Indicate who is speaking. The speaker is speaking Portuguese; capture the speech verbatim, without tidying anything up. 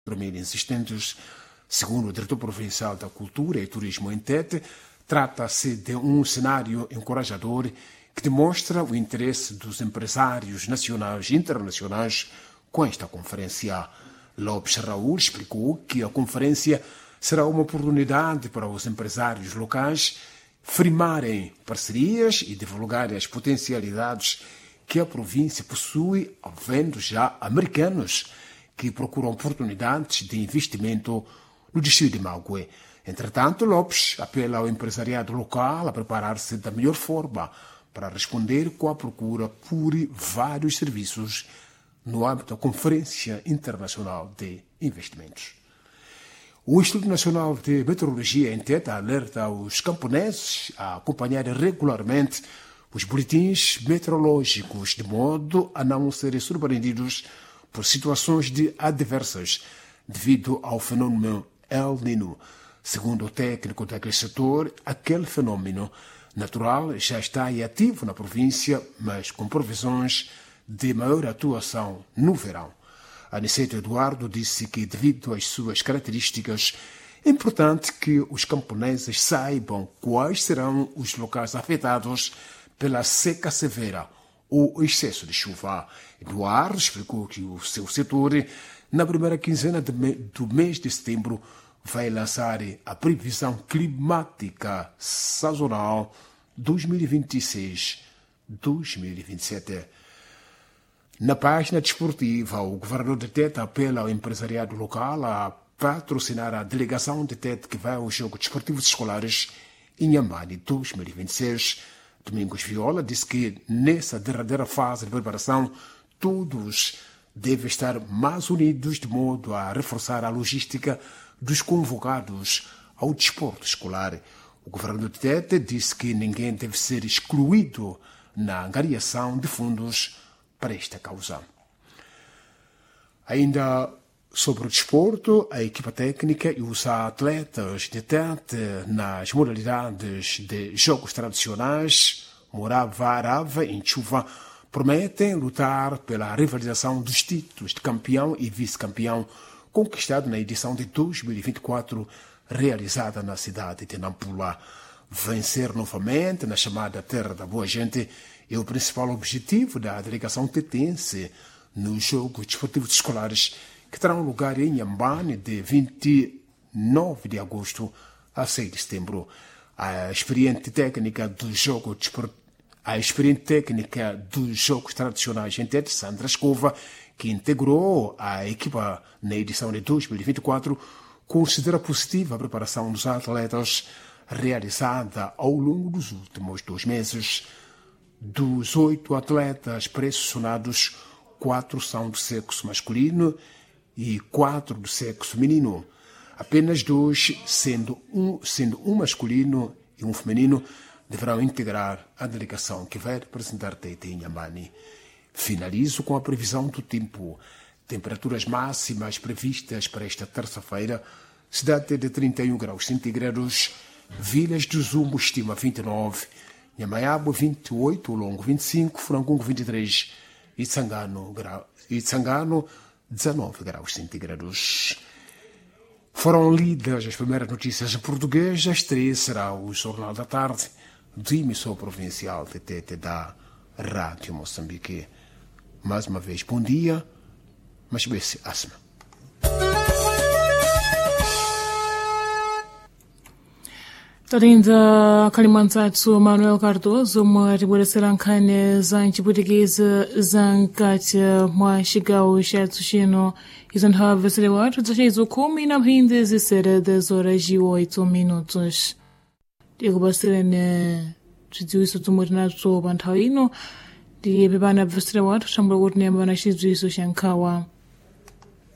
Speaker 1: mil insistentes. Segundo o diretor provincial da Cultura e Turismo em Tete, trata-se de um cenário encorajador que demonstra o interesse dos empresários nacionais e internacionais com esta conferência. Lopes Raul explicou que a conferência será uma oportunidade para os empresários locais firmarem parcerias e divulgarem as potencialidades que a província possui, havendo já americanos que procuram oportunidades de investimento no distrito de Magué. Entretanto, Lopes apela ao empresariado local a preparar-se da melhor forma para responder com a procura por vários serviços no âmbito da Conferência Internacional de Investimentos. O Instituto Nacional de Meteorologia em Tete alerta os camponeses a acompanharem regularmente os boletins meteorológicos de modo a não serem surpreendidos por situações de adversas devido ao fenômeno El Niño. Segundo o técnico daquele setor, aquele fenômeno natural já está ativo na província, mas com previsões de maior atuação no verão. Aniceto Eduardo disse que, devido às suas características, é importante que os camponeses saibam quais serão os locais afetados pela seca severa ou excesso de chuva. Eduardo explicou que o seu setor, na primeira quinzena do mês de setembro, vai lançar a previsão climática sazonal dois mil e vinte e seis a dois mil e vinte e sete. Na página desportiva, o governador de Tete apela ao empresariado local a patrocinar a delegação de Tete que vai aos Jogos Desportivos Escolares em Inhambane dois mil e vinte e seis. Domingos Viola disse que nessa derradeira fase de preparação todos devem estar mais unidos de modo a reforçar a logística dos convocados ao desporto escolar. O governador de Tete disse que ninguém deve ser excluído na angariação de fundos para esta causa. Ainda sobre o desporto, a equipa técnica e os atletas de Tete nas modalidades de jogos tradicionais, Morava Arava em Chuva, prometem lutar pela rivalização dos títulos de campeão e vice-campeão conquistado na edição de dois mil e vinte e quatro, realizada na cidade de Nampula. Vencer novamente na chamada Terra da Boa Gente é o principal objetivo da delegação tetense nos Jogos Desportivos Escolares que terão lugar em Inhambane de vinte e nove de agosto a seis de setembro. A experiente técnica do jogo a experiente técnica dos jogos tradicionais em Tete, Sandra Escova, que integrou a equipa na edição de dois mil e vinte e quatro, considera positiva a preparação dos atletas realizada ao longo dos últimos dois meses. Dos oito atletas pressionados, quatro são do sexo masculino e quatro do sexo feminino. Apenas dois, sendo um, sendo um masculino e um feminino, deverão integrar a delegação que vai representar Tete em Inhambane. Finalizo com a previsão do tempo. Temperaturas máximas previstas para esta terça-feira: cidade de trinta e um graus centígrados, Vilas do Zumbo estima vinte e nove, Nhamayabu vinte e oito, Longo vinte e cinco, Frangungo vinte e três e Tsangano, e Tsangano dezanove graus centígrados. Foram lidas as primeiras notícias em português. Às três será o Jornal da Tarde do emissor provincial de Tete da Rádio Moçambique. Mais uma vez, bom dia, mas bem-se asma.
Speaker 2: Tarinda Kalimantatsu Manuel Cardoso mwa tibweresera nkhani za mchipwitikizi za nkati mwa cigawo ca Tsushino izo nthawi watu zacizo khumi na mphindi zisere dez horas e oito minutos. Tikupasirene bzidziwiso zomwe tinatso pa nthawi ino, tiyepepana bvesere watu thambula kuti niyamba na cidziwiso ca nkhawa.